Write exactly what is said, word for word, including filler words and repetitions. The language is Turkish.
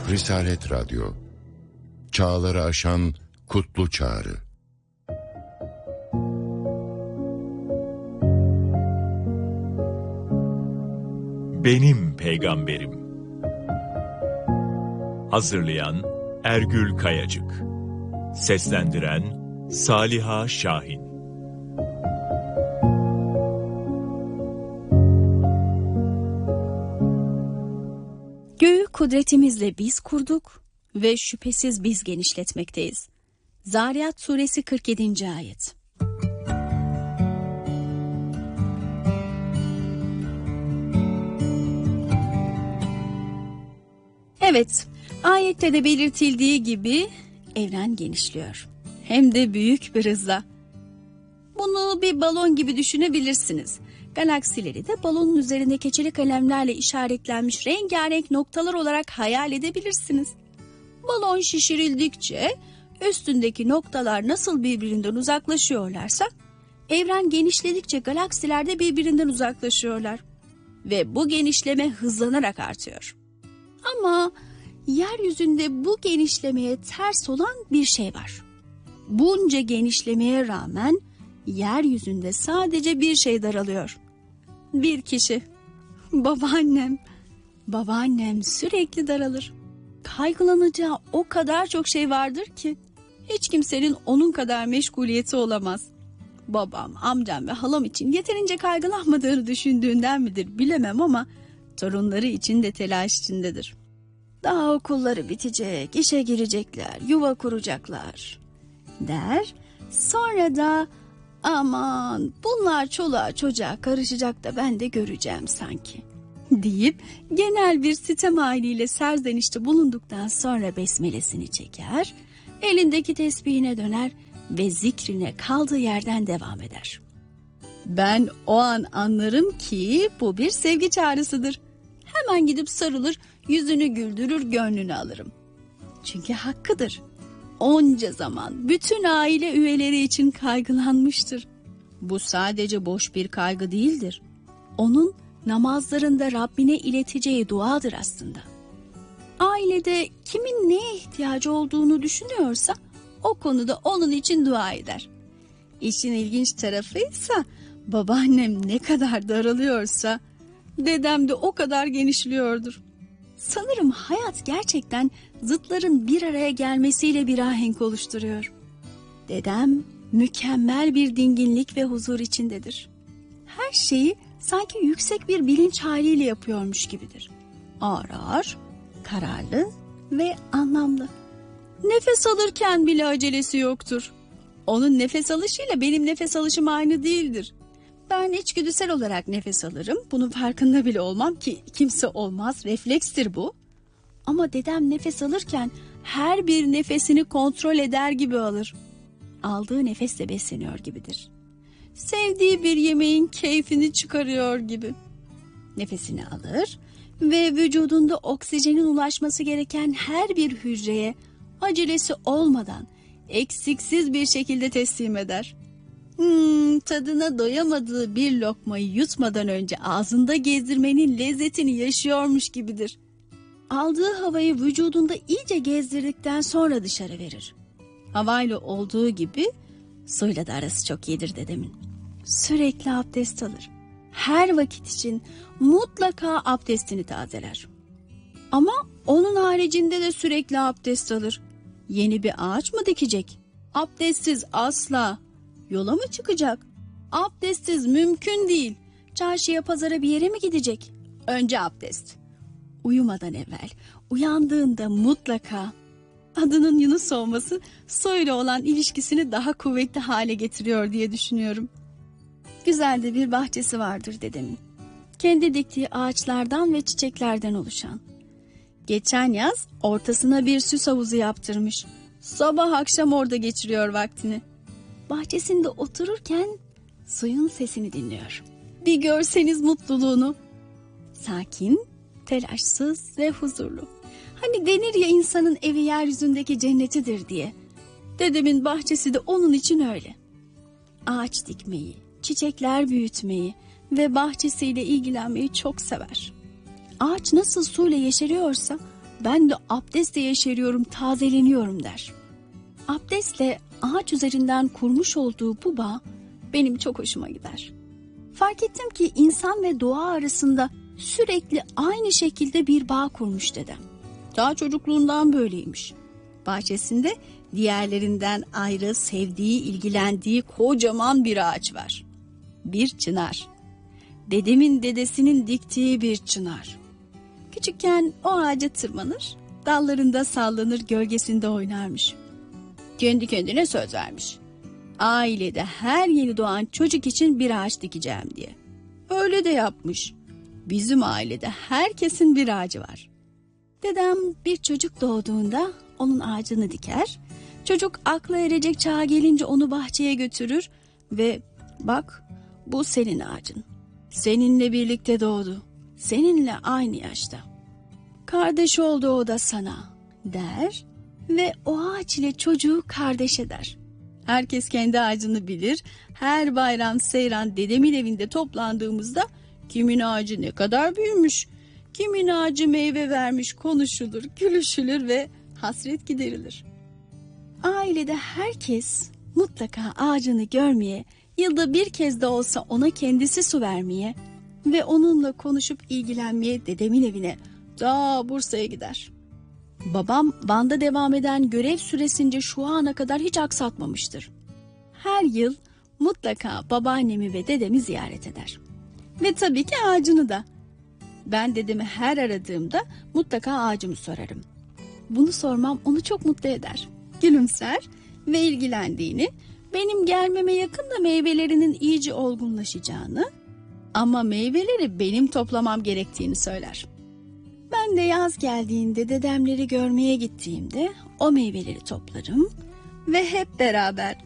Risalet Radyo, çağları aşan kutlu çağrı. Benim Peygamberim. Hazırlayan Ergül Kayacık. Seslendiren Saliha Şahin. Göğü kudretimizle biz kurduk ve şüphesiz biz genişletmekteyiz. Zariyat suresi kırk yedinci ayet. Evet, ayette de belirtildiği gibi evren genişliyor. Hem de büyük bir hızla. Bunu bir balon gibi düşünebilirsiniz. Galaksileri de balonun üzerinde keçeli kalemlerle işaretlenmiş rengarenk noktalar olarak hayal edebilirsiniz. Balon şişirildikçe üstündeki noktalar nasıl birbirinden uzaklaşıyorlarsa, evren genişledikçe galaksiler de birbirinden uzaklaşıyorlar. Ve bu genişleme hızlanarak artıyor. Ama yeryüzünde bu genişlemeye ters olan bir şey var. Bunca genişlemeye rağmen yeryüzünde sadece bir şey daralıyor. Bir kişi. Babaannem. Babaannem sürekli daralır. Kaygılanacağı o kadar çok şey vardır ki hiç kimsenin onun kadar meşguliyeti olamaz. Babam, amcam ve halam için yeterince kaygılanmadığını düşündüğünden midir bilemem ama torunları için de telaş içindedir. Daha okulları bitecek, işe girecekler, yuva kuracaklar der. Sonra da aman bunlar çoluğa çocuğa karışacak da ben de göreceğim sanki deyip genel bir sitem haliyle serzenişte bulunduktan sonra besmelesini çeker, elindeki tesbihine döner ve zikrine kaldığı yerden devam eder. Ben o an anlarım ki bu bir sevgi çağrısıdır. Hemen gidip sarılır, yüzünü güldürür, gönlünü alırım. Çünkü hakkıdır. Onca zaman bütün aile üyeleri için kaygılanmıştır. Bu sadece boş bir kaygı değildir. Onun namazlarında Rabbine ileteceği duadır aslında. Ailede kimin neye ihtiyacı olduğunu düşünüyorsa o konuda onun için dua eder. İşin ilginç tarafıysa babaannem ne kadar daralıyorsa dedem de o kadar genişliyordur. Sanırım hayat gerçekten zıtların bir araya gelmesiyle bir ahenk oluşturuyor. Dedem mükemmel bir dinginlik ve huzur içindedir. Her şeyi sanki yüksek bir bilinç haliyle yapıyormuş gibidir. Ağır ağır, kararlı ve anlamlı. Nefes alırken bile acelesi yoktur. Onun nefes alışıyla benim nefes alışım aynı değildir. Ben içgüdüsel olarak nefes alırım. Bunun farkında bile olmam ki kimse olmaz. Reflekstir bu. Ama dedem nefes alırken her bir nefesini kontrol eder gibi alır. Aldığı nefesle besleniyor gibidir. Sevdiği bir yemeğin keyfini çıkarıyor gibi. Nefesini alır ve vücudunda oksijenin ulaşması gereken her bir hücreye acelesi olmadan eksiksiz bir şekilde teslim eder. Hmm, tadına doyamadığı bir lokmayı yutmadan önce ağzında gezdirmenin lezzetini yaşıyormuş gibidir. Aldığı havayı vücudunda iyice gezdirdikten sonra dışarı verir. Havayla olduğu gibi suyla da arası çok iyidir dedemin. Sürekli abdest alır. Her vakit için mutlaka abdestini tazeler. Ama onun haricinde de sürekli abdest alır. Yeni bir ağaç mı dikecek? Abdestsiz asla. Yola mı çıkacak? Abdestsiz mümkün değil. Çarşıya, pazara, bir yere mi gidecek? Önce abdest. Uyumadan evvel, uyandığında mutlaka. Adının Yunus olması suyla olan ilişkisini daha kuvvetli hale getiriyor diye düşünüyorum. Güzel de bir bahçesi vardır dedemin. Kendi diktiği ağaçlardan ve çiçeklerden oluşan. Geçen yaz ortasına bir süs havuzu yaptırmış. Sabah akşam orada geçiriyor vaktini. Bahçesinde otururken suyun sesini dinliyor. Bir görseniz mutluluğunu. Sakin, telaşsız ve huzurlu. Hani denir ya insanın evi yeryüzündeki cennetidir diye. Dedemin bahçesi de onun için öyle. Ağaç dikmeyi, çiçekler büyütmeyi ve bahçesiyle ilgilenmeyi çok sever. Ağaç nasıl suyla yeşeriyorsa Ben de abdestle yeşeriyorum, tazeleniyorum der. Abdestle ağaç üzerinden kurmuş olduğu bu bağ benim çok hoşuma gider. Fark ettim ki insan ve doğa arasında sürekli aynı şekilde bir bağ kurmuş dedem. Daha çocukluğundan böyleymiş. Bahçesinde diğerlerinden ayrı sevdiği, ilgilendiği kocaman bir ağaç var. Bir çınar. Dedemin dedesinin diktiği bir çınar. Küçükken o ağaca tırmanır, dallarında sallanır, gölgesinde oynarmış. Kendi kendine söz vermiş. Ailede her yeni doğan çocuk için bir ağaç dikeceğim diye. Öyle de yapmış. Bizim ailede herkesin bir ağacı var. Dedem bir çocuk doğduğunda onun ağacını diker. Çocuk akla erecek çağa gelince onu bahçeye götürür ve bak bu senin ağacın. Seninle birlikte doğdu. Seninle aynı yaşta. Kardeş oldu o da sana der ve o ağaç ile çocuğu kardeş eder. Herkes kendi ağacını bilir. Her bayram seyran dedemin evinde toplandığımızda kimin ağacı ne kadar büyümüş, kimin ağacı meyve vermiş konuşulur, gülüşülür ve hasret giderilir. Ailede herkes mutlaka ağacını görmeye, yılda bir kez de olsa ona kendisi su vermeye ve onunla konuşup ilgilenmeye dedemin evine, ta Bursa'ya gider. Babam Van'da devam eden görev süresince şu ana kadar hiç aksatmamıştır. Her yıl mutlaka babaannemi ve dedemi ziyaret eder. Ve tabii ki ağacını da. Ben dedemi her aradığımda mutlaka ağacımı sorarım. Bunu sormam onu çok mutlu eder. Gülümser ve ilgilendiğini, benim gelmeme yakında meyvelerinin iyice olgunlaşacağını ama meyveleri benim toplamam gerektiğini söyler. Ben de yaz geldiğinde dedemleri görmeye gittiğimde o meyveleri toplarım ve hep beraber